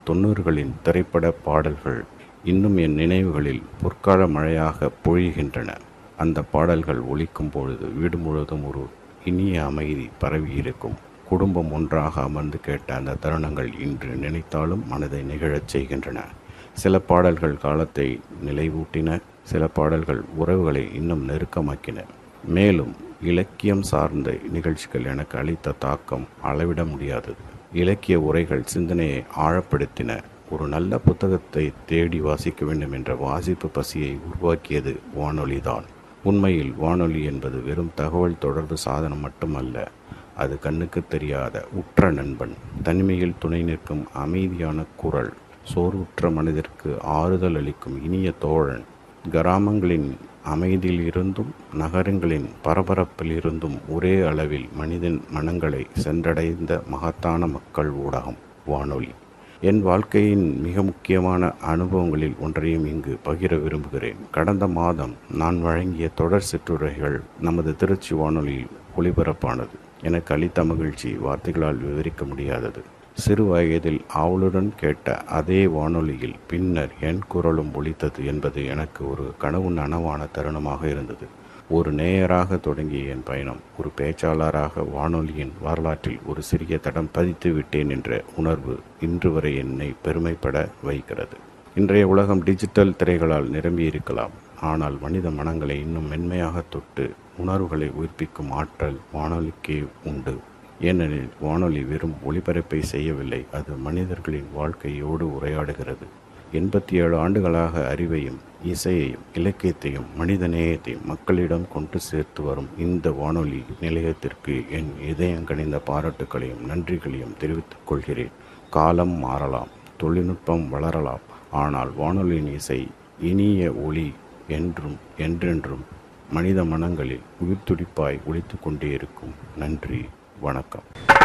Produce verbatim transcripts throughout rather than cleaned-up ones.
தொன்னூறுகளின் திரைப்பட பாடல்கள் இன்னும் என் நினைவுகளில் பொற்கால மழையாக பொழிகின்றன. அந்த பாடல்கள் ஒலிக்கும் பொழுது வீடு முழுவதும் ஒரு இனிய அமைதி பரவியிருக்கும். குடும்பம் ஒன்றாக அமர்ந்து கேட்ட அந்த தருணங்கள் இன்று நினைத்தாலும் மனதை நிகழச் செய்கின்றன. சில பாடல்கள் காலத்தை நிலைவூட்டின, சில பாடல்கள் உறவுகளை இன்னும் நெருக்கமாக்கின. மேலும் இலக்கியம் சார்ந்த நிகழ்ச்சிகள் எனக்கு அளித்த தாக்கம் அளவிட முடியாதது. இலக்கிய உரைகள் சிந்தனையை ஆழப்படுத்தின. ஒரு நல்ல புத்தகத்தை தேடி வாசிக்க வேண்டும் என்ற வாசிப்பு பசியை உருவாக்கியது வானொலிதான். உண்மையில் வானொலி என்பது வெறும் தகவல் தொடர்பு சாதனம் மட்டுமல்ல, அது கண்ணுக்கு தெரியாத உற்ற நண்பன், தனிமையில் துணை நிற்கும் அமைதியான குரல், சோர்வுற்ற மனதிற்கு ஆறுதல் அளிக்கும் இனிய தோழன். கிராமங்களின் அமைதியில் இருந்தும் நகரங்களின் பரபரப்பில் இருந்தும் ஒரே அளவில் மனிதன் மனங்களை சென்றடைந்த மகத்தான மக்கள் ஊடகம் வானொலி. என் வாழ்க்கையின் மிக முக்கியமான அனுபவங்களில் ஒன்றையும் இங்கு பகிர விரும்புகிறேன். கடந்த மாதம் நான் வழங்கிய தொடர் சிற்றுரைகள் நமது திருச்சி வானொலியில் ஒளிபரப்பானது. எனக்கு அளித்த மகிழ்ச்சி வார்த்தைகளால் விவரிக்க முடியாதது. சிறு வயதில் ஆவலுடன் கேட்ட அதே வானொலியில் பின்னர் என் குரலும் ஒலித்தது என்பது எனக்கு ஒரு கனவு நனவான தருணமாக இருந்தது. ஒரு நேயராக தொடங்கிய என் பயணம் ஒரு பேச்சாளராக வானொலியின் வரலாற்றில் ஒரு சிறிய தடம் பதித்து விட்டேன் என்ற உணர்வு இன்று வரை என்னை பெருமைப்பட வைக்கிறது. இன்றைய உலகம் டிஜிட்டல் திரைகளால் நிரம்பியிருக்கலாம், ஆனால் மனித மனங்களை இன்னும் மென்மையாக தொட்டு உணர்வுகளை உயிர்ப்பிக்கும் ஆற்றல் வானொலிக்கே உண்டு. ஏனெனில் வானொலி வெறும் ஒளிபரப்பை செய்யவில்லை, அது மனிதர்களின் வாழ்க்கையோடு உரையாடுகிறது. எண்பத்தி ஏழு ஆண்டுகளாக அறிவையும் இசையையும் இலக்கியத்தையும் மனிதநேயத்தையும் மக்களிடம் கொண்டு சேர்த்து வரும் இந்த வானொலி நிலையத்திற்கு என் இதயங்கனிந்த பாராட்டுக்களையும் நன்றிகளையும் தெரிவித்துக் கொள்கிறேன். காலம் மாறலாம், தொழில்நுட்பம் வளரலாம், ஆனால் வானொலியின் இசை இனிய ஒளி என்றும் என்றென்றும் மனித மனங்களில் உயிர் துடிப்பாய் ஒலித்து கொண்டே இருக்கும். நன்றி, வணக்கம்.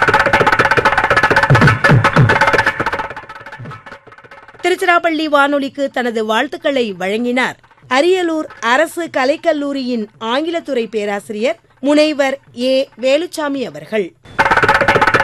திருச்சிராப்பள்ளி வானொலிக்கு தனது வாழ்த்துக்களை வழங்கினார் அரியலூர் அரசு கலைக்கல்லூரியின் ஆங்கிலத்துறை பேராசிரியர் முனைவர் ஏ வேலுச்சாமி அவர்கள்.